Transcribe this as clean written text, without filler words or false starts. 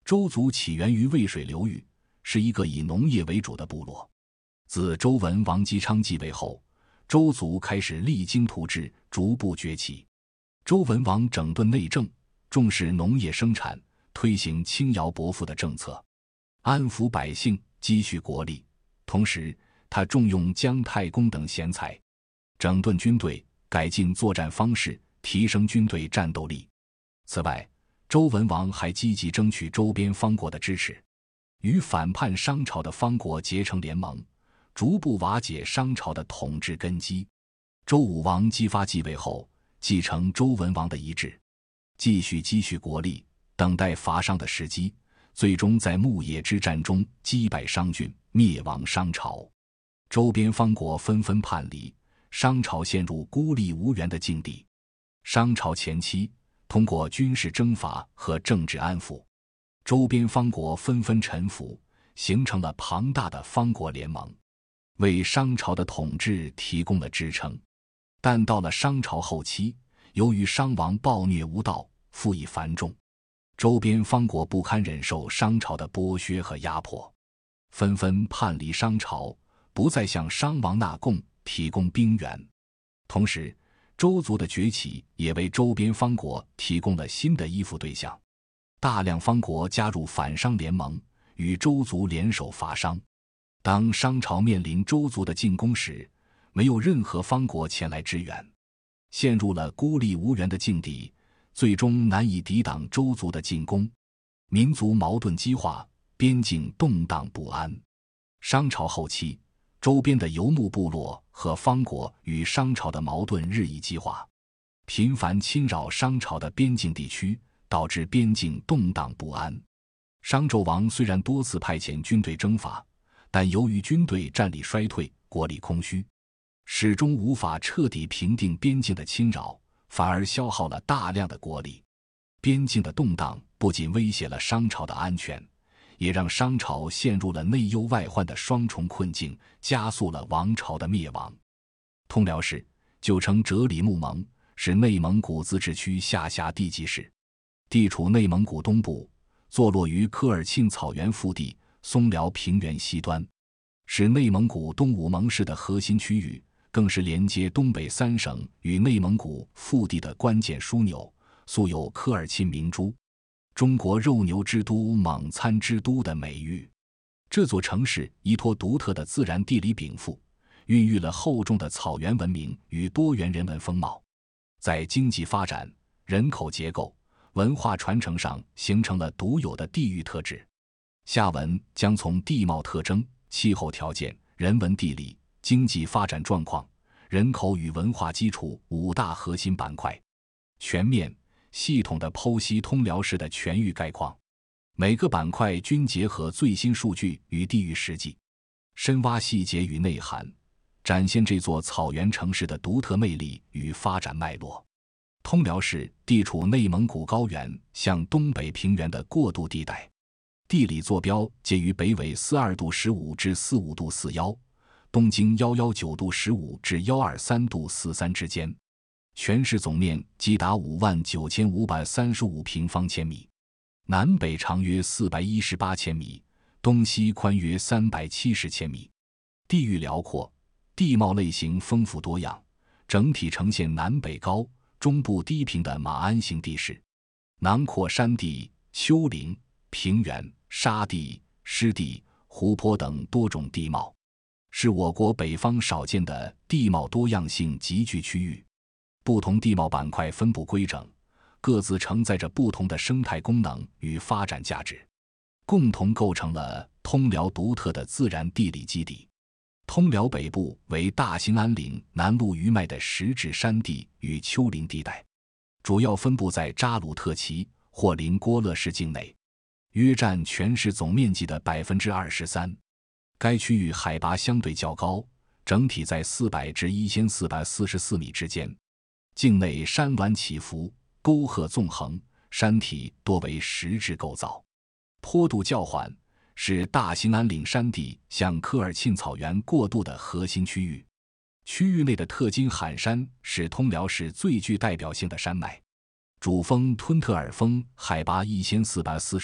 周族起源于渭水流域，是一个以农业为主的部落。自周文王姬昌继位后，周族开始励精图治，逐步崛起。周文王整顿内政，重视农业生产，推行轻徭薄赋的政策，安抚百姓，积蓄国力。同时，他重用姜太公等贤才，整顿军队，改进作战方式，提升军队战斗力。此外，周文王还积极争取周边方国的支持，与反叛商朝的方国结成联盟，逐步瓦解商朝的统治根基。周武王姬发继位后，继承周文王的遗志，继续积蓄国力，等待伐商的时机，最终在牧野之战中击败商郡，灭亡商朝。周边方国纷纷叛离，商朝陷入孤立无援的境地。商朝前期，通过军事征伐和政治安抚，周边方国纷纷臣服，形成了庞大的方国联盟，为商朝的统治提供了支撑。但到了商朝后期，由于商王暴虐无道，赋役繁重，周边方国不堪忍受商朝的剥削和压迫，纷纷叛离商朝，不再向商王纳贡，提供兵源。同时，周族的崛起也为周边方国提供了新的依附对象，大量方国加入反商联盟，与周族联手伐商。当商朝面临周族的进攻时，没有任何方国前来支援，陷入了孤立无援的境地，最终难以抵挡周族的进攻，民族矛盾激化，边境动荡不安。商朝后期，周边的游牧部落和方国与商朝的矛盾日益激化，频繁侵扰商朝的边境地区，导致边境动荡不安。商纣王虽然多次派遣军队征伐，但由于军队战力衰退，国力空虚，始终无法彻底平定边境的侵扰，反而消耗了大量的国力。边境的动荡不仅威胁了商朝的安全，也让商朝陷入了内忧外患的双重困境，加速了王朝的灭亡。通辽氏旧称哲里木盟，是内蒙古自治区下辖地级市，地处内蒙古东部，坐落于科尔沁草原腹地松辽平原西端，是内蒙古东武盟市的核心区域，更是连接东北3省与内蒙古腹地的关键枢纽，素有科尔沁明珠、中国肉牛之都、蒙餐之都的美誉。这座城市依托独特的自然地理禀赋，孕育了厚重的草原文明与多元人文风貌，在经济发展、人口结构、文化传承上形成了独有的地域特质。下文将从地貌特征、气候条件、人文地理、经济发展状况、人口与文化基础5大核心板块，全面系统地剖析通辽市的全域概况。每个板块均结合最新数据与地域实际，深挖细节与内涵，展现这座草原城市的独特魅力与发展脉络。通辽市地处内蒙古高原向东北平原的过渡地带，地理坐标介于北纬42度15至45度41，东经119度15至123度43之间，全市总面积达59535平方千米，南北长约418千米，东西宽约370千米。地域辽阔，地貌类型丰富多样，整体呈现南北高、中部低平的马鞍形地势，囊括山地、丘陵、平原、沙地、湿地、湖泊等多种地貌，是我国北方少见的地貌多样性集聚区域。不同地貌板块分布规整，各自承载着不同的生态功能与发展价值，共同构成了通辽独特的自然地理基底。通辽北部为大兴安岭南麓余脉的石质山地与丘陵地带，主要分布在扎鲁特旗、霍林郭勒市境内，约占全市总面积的 23%。 该区域海拔相对较高，整体在400至1444米之间，境内山峦起伏，沟壑纵横，山体多为石质构造，坡度较缓，是大兴安岭山地向科尔沁草原过渡的核心区域。区域内的特金罕山是通辽市最具代表性的山脉，主峰吞特尔峰海拔1445